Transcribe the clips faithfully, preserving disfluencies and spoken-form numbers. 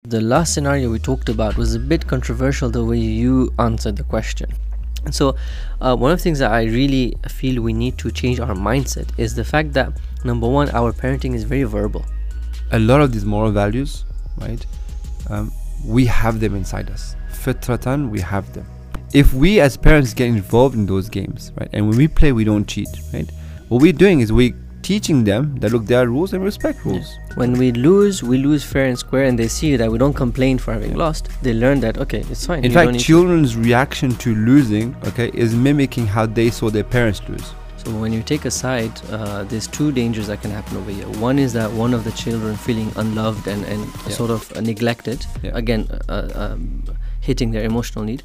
The last scenario we talked about was a bit controversial the way you answered the question. And so uh, one of the things that I really feel we need to change our mindset is the fact that, number one, our parenting is very verbal. A lot of these moral values, right, um, we have them inside us. Fitratan, we have them. If we as parents get involved in those games, right, and when we play, we don't cheat, right, what we're doing is we teaching them that, look, there are rules and respect rules. Yeah. When we lose, we lose fair and square, and they see that we don't complain for having lost. They learn that, okay, it's fine. In fact, children's to... reaction to losing, okay, is mimicking how they saw their parents lose. So when you take a side, uh, there's two dangers that can happen over here. One is that one of the children feeling unloved and, and yeah. sort of uh, neglected, yeah. again, uh, um, hitting their emotional need.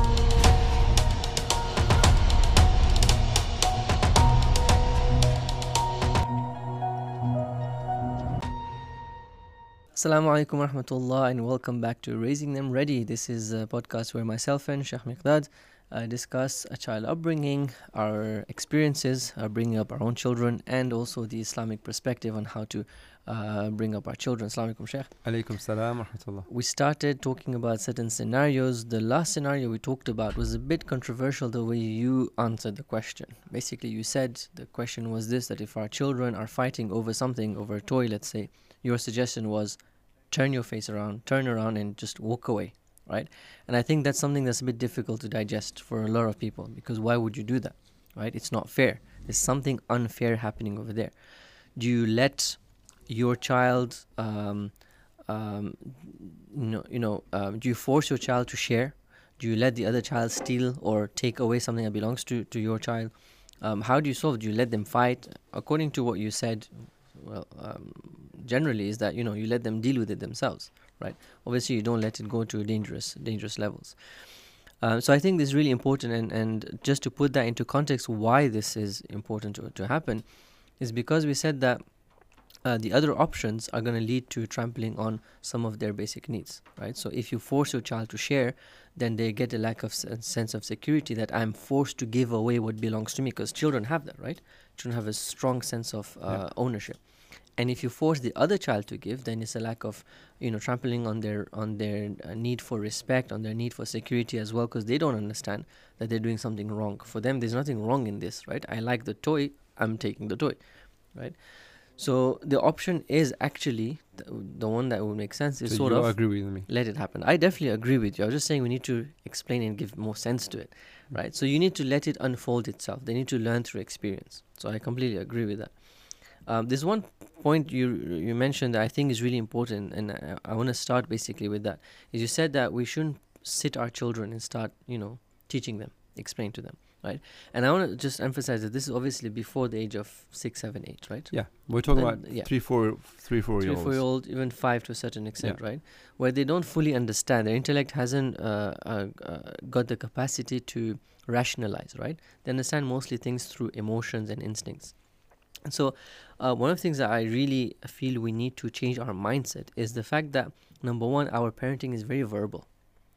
Assalamu alaikum wa rahmatullah, and welcome back to Raising Them Ready. This is a podcast where myself and Sheikh Miqdad uh, discuss a child upbringing, our experiences, uh, bringing up our own children, and also the Islamic perspective on how to uh, bring up our children. Assalamu alaikum, Sheikh. Alaikum salam wa rahmatullah. We started talking about certain scenarios. The last scenario we talked about was a bit controversial the way you answered the question. Basically, you said the question was this, that if our children are fighting over something, over a toy, let's say, your suggestion was turn your face around, turn around and just walk away, right? And I think that's something that's a bit difficult to digest for a lot of people, because why would you do that, right? It's not fair. There's something unfair happening over there. Do you let your child, um, um, you know, you know um, do you force your child to share? Do you let the other child steal or take away something that belongs to, to your child? Um, how do you solve? Do you let them fight? According to what you said, well, um, generally is that, you know, you let them deal with it themselves, right? Obviously, you don't let it go to dangerous, dangerous levels. Uh, so I think this is really important, and, and just to put that into context, why this is important to, to happen is because we said that uh, the other options are going to lead to trampling on some of their basic needs, right? So if you force your child to share, then they get a lack of sense of security that I'm forced to give away what belongs to me, because children have that, right? Children have a strong sense of uh, yeah. ownership. And if you force the other child to give, then it's a lack of, you know, trampling on their on their uh, need for respect, on their need for security as well, because they don't understand that they're doing something wrong. For them, there's nothing wrong in this, right? I like the toy, I'm taking the toy, right? So the option is actually, the, the one that would make sense is so sort you of agree with me. Let it happen. I definitely agree with you. I was just saying we need to explain and give more sense to it, right? So you need to let it unfold itself. They need to learn through experience. So I completely agree with that. Um, there's one point you you mentioned that I think is really important, and I, I want to start basically with that. Is you said that we shouldn't sit our children and start, you know, teaching them, explain to them, right? And I want to just emphasize that this is obviously before the age of six, seven, eight, right? Yeah, we're talking then, about yeah. three, four, three, four three, year olds. four year old, even five to a certain extent, yeah. right? Where they don't fully understand, their intellect hasn't uh, uh, uh, got the capacity to rationalize, right? They understand mostly things through emotions and instincts. And so uh, one of the things that I really feel we need to change our mindset is the fact that, number one, our parenting is very verbal.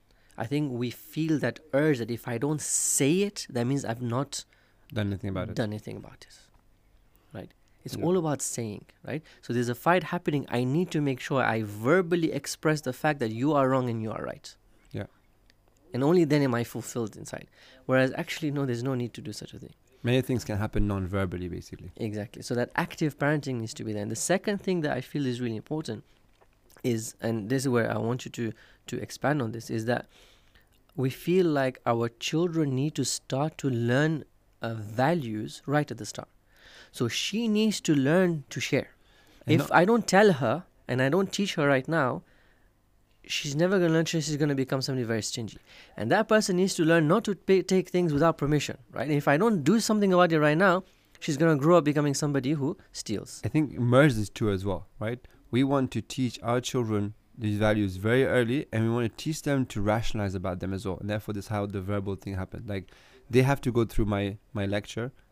I think we feel that urge that if I don't say it, that means I've not done anything about it. Done anything about it, right? It's yeah. all about saying, right? So there's a fight happening. I need to make sure I verbally express the fact that you are wrong and you are right. Yeah. And only then am I fulfilled inside. Whereas actually, no, there's no need to do such a thing. Many things can happen non-verbally, basically. Exactly. So that active parenting needs to be there. And the second thing that I feel is really important is, and this is where I want you to, to expand on this, is that we feel like our children need to start to learn uh, values right at the start. So she needs to learn to share. And if I don't tell her and I don't teach her right now, she's never going to learn. She's going to become somebody very stingy. And that person needs to learn not to pay, take things without permission, right? And if I don't do something about it right now, she's going to grow up becoming somebody who steals. I think merge these two as well, right? We want to teach our children these values very early, and we want to teach them to rationalize about them as well. And therefore, this is how the verbal thing happened. Like, they have to go through my, my lecture,